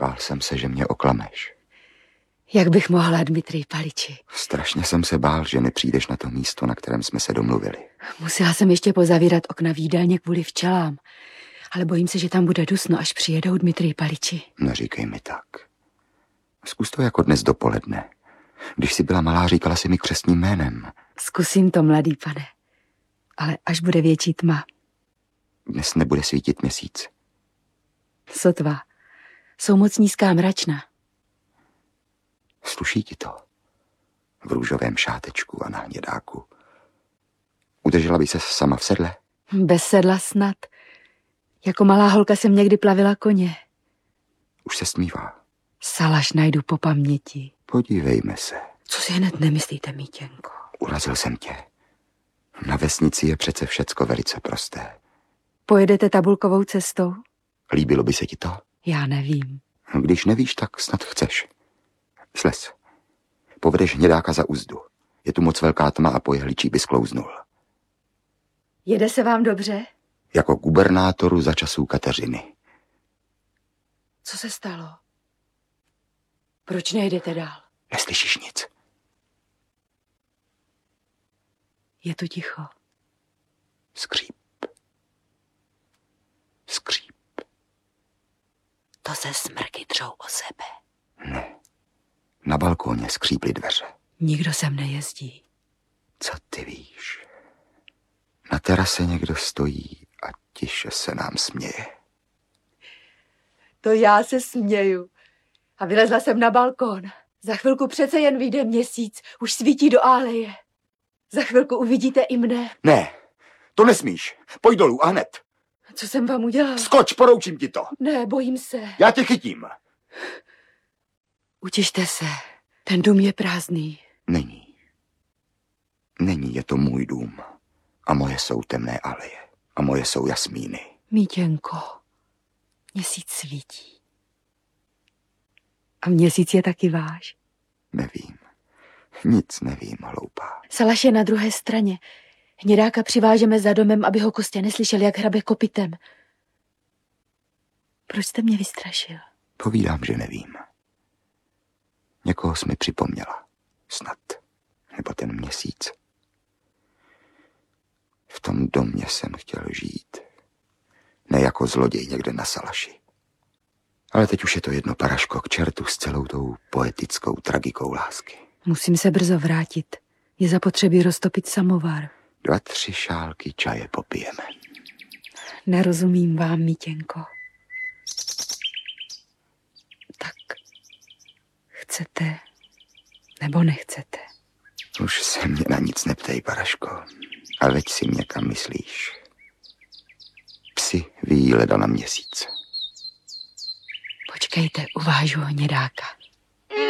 Bál jsem se, že mě oklameš. Jak bych mohla, Dmitrij Paliči? Strašně jsem se bál, že nepřijdeš na to místo, na kterém jsme se domluvili. Musela jsem ještě pozavírat okna v jídelně kvůli včelám. Ale bojím se, že tam bude dusno, až přijedou, Dmitrij Paliči. Neříkej mi tak. Zkus to jako dnes dopoledne. Když jsi byla malá, říkala jsi mi křestním jménem. Zkusím to, mladý pane. Ale až bude větší tma. Dnes nebude svítit měsíc. Sotva. Jsou moc nízká mračna. Sluší ti to? V růžovém šátečku a na hnědáku. Udržela by se sama v sedle? Bez sedla snad. Jako malá holka jsem někdy plavila koně. Už se stmívá. Salaš najdu po paměti. Podívejme se. Co si hned nemyslíte, Mítěnko? Urazil jsem tě. Na vesnici je přece všecko velice prosté. Pojedete tabulkovou cestou? Líbilo by se ti to? Já nevím. Když nevíš, tak snad chceš. Slez. Povedeš hnědáka za uzdu. Je tu moc velká tma a po jehličí by sklouznul. Jede se vám dobře? Jako gubernátoru za časů Kateřiny. Co se stalo? Proč nejdete dál? Neslyšíš nic. Je tu ticho. Skříp. Skříp. To se smrky třou o sebe. Ne. Na balkóně skříply dveře. Nikdo sem nejezdí. Co ty víš? Na terase někdo stojí a tiše se nám směje. To já se směju. A vylezla jsem na balkón. Za chvilku přece jen vyjde měsíc. Už svítí do áleje. Za chvilku uvidíte i mne. Ne, to nesmíš. Pojď dolů a hned. Co jsem vám udělala? Skoč, poroučím ti to. Ne, bojím se. Já tě chytím. Utište se. Ten dům je prázdný. Není. Není, je to můj dům. A moje jsou temné aleje. A moje jsou jasmíny. Mítěnko, měsíc svítí. A měsíc je taky váš. Nevím. Nic nevím, hloupá. Salaš je na druhé straně. Hnědáka přivážeme za domem, aby ho Kostě neslyšel, jak hrabe kopitem. Proč jste mě vystrašil? Povídám, že nevím. Někoho jsi mi připomněla. Snad. Nebo ten měsíc. V tom domě jsem chtěl žít. Ne jako zloděj někde na Salaši. Ale teď už je to jedno, Paraško, k čertu s celou tou poetickou tragikou lásky. Musím se brzo vrátit. Je zapotřebí roztopit samovar. 2-3 šálky čaje popijeme. Nerozumím vám, Mítěnko. Tak chcete nebo nechcete? Už se mě na nic neptej, Paraško. A veď si mě kam myslíš. Psi vyjí leda na měsíc. Počkejte, uvážu hnědáka.